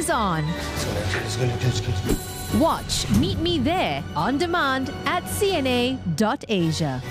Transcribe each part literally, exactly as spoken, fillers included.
is on. Watch Meet Me There on demand at C N A dot asia.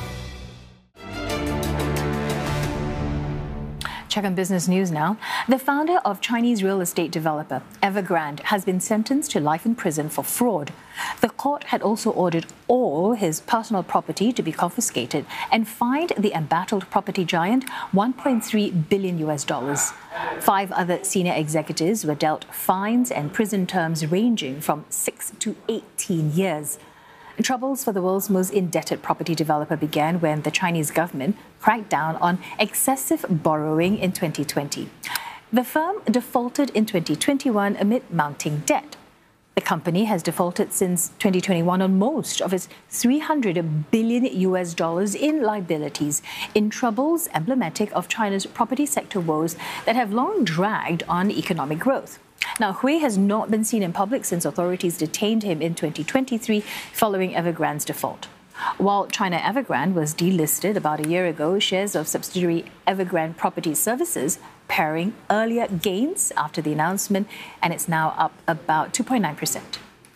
Check on business news now. The founder of Chinese real estate developer Evergrande has been sentenced to life in prison for fraud. The court had also ordered all his personal property to be confiscated and fined the embattled property giant one point three billion U S dollars. Five other senior executives were dealt fines and prison terms ranging from six to eighteen years. Troubles for the world's most indebted property developer began when the Chinese government cracked down on excessive borrowing in twenty twenty. The firm defaulted in twenty twenty-one amid mounting debt. The company has defaulted since twenty twenty-one on most of its three hundred billion U S dollars in liabilities, in troubles emblematic of China's property sector woes that have long dragged on economic growth. Now, Hui has not been seen in public since authorities detained him in twenty twenty-three following Evergrande's default. While China Evergrande was delisted about a year ago, shares of subsidiary Evergrande Property Services pairing earlier gains after the announcement, and it's now up about two point nine percent.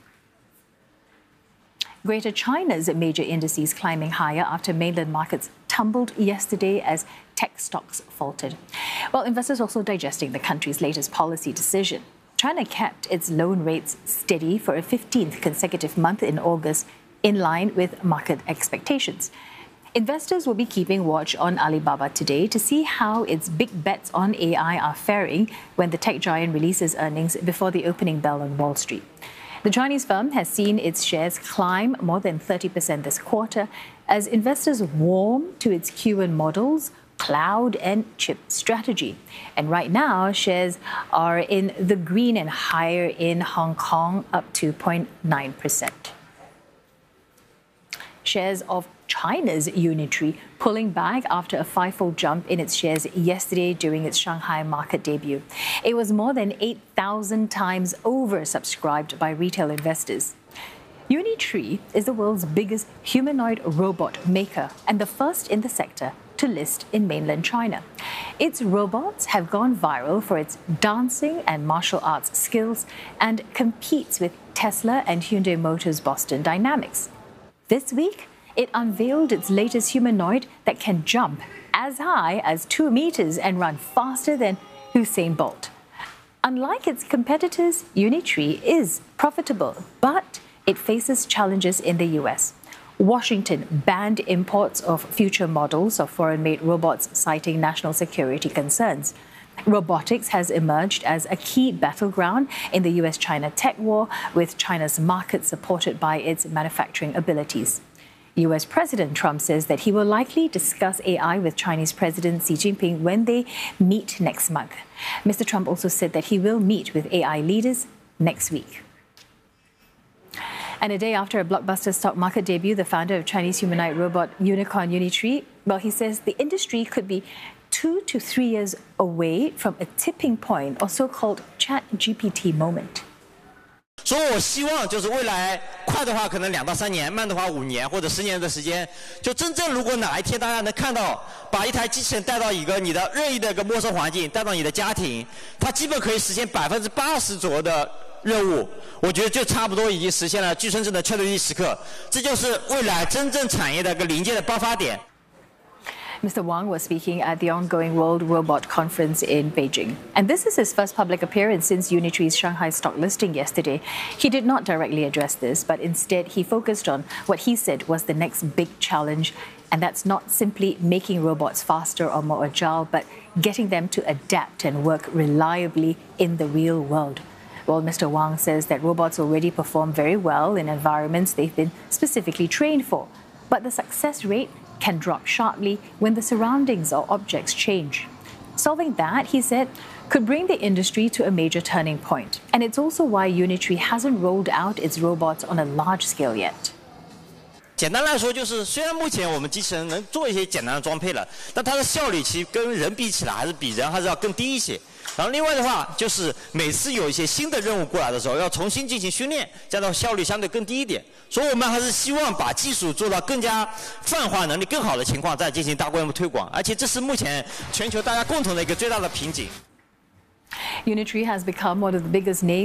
Greater China's major indices climbing higher after mainland markets tumbled yesterday as tech stocks faltered. While investors also digesting the country's latest policy decision. China kept its loan rates steady for a fifteenth consecutive month in August, in line with market expectations. Investors will be keeping watch on Alibaba today to see how its big bets on A I are faring when the tech giant releases earnings before the opening bell on Wall Street. The Chinese firm has seen its shares climb more than thirty percent this quarter as investors warm to its Q and models, cloud and chip strategy. And right now, shares are in the green and higher in Hong Kong, up two point nine percent. Shares of China's Unitree pulling back after a five-fold jump in its shares yesterday during its Shanghai market debut. It was more than eight thousand times oversubscribed by retail investors. Unitree is the world's biggest humanoid robot maker and the first in the sector to list in mainland China. Its robots have gone viral for its dancing and martial arts skills and competes with Tesla and Hyundai Motors' Boston Dynamics. This week, it unveiled its latest humanoid that can jump as high as two meters and run faster than Usain Bolt. Unlike its competitors, Unitree is profitable, but it faces challenges in the U S. Washington banned imports of future models of foreign-made robots, citing national security concerns. Robotics has emerged as a key battleground in the U S China tech war, with China's market supported by its manufacturing abilities. U S President Trump says that he will likely discuss A I with Chinese President Xi Jinping when they meet next month. Mister Trump also said that he will meet with A I leaders next week. And a day after a blockbuster stock market debut, the founder of Chinese humanoid robot unicorn Unitree, well, he says the industry could be two to three years away from a tipping point, or so-called Chat G P T moment. 所以我希望就是未来快的话可能两到三年，慢的话五年或者十年的时间，就真正如果哪一天大家能看到，把一台机器人带到一个你的任意的一个陌生环境，带到你的家庭，它基本可以实现百分之八十左右的任务，我觉得就差不多已经实现了具身智能确定性时刻，这就是未来真正产业的一个临界的爆发点。 Mister Wang was speaking at the ongoing World Robot Conference in Beijing. And this is his first public appearance since Unitree's Shanghai stock listing yesterday. He did not directly address this, but instead he focused on what he said was the next big challenge. And that's not simply making robots faster or more agile, but getting them to adapt and work reliably in the real world. Well, Mister Wang says that robots already perform very well in environments they've been specifically trained for. But the success rate can drop sharply when the surroundings or objects change. Solving that, he said, could bring the industry to a major turning point. And it's also why Unitree hasn't rolled out its robots on a large scale yet. 简单来说，就是虽然目前我们机器人能做一些简单的装配了，但它的效率其实跟人比起来，还是比人还是要更低一些。然后另外的话，就是每次有一些新的任务过来的时候，要重新进行训练，这样的效率相对更低一点。所以我们还是希望把技术做到更加泛化能力更好的情况，再进行大规模推广。而且这是目前全球大家共同的一个最大的瓶颈。 Unitree has become one of the biggest names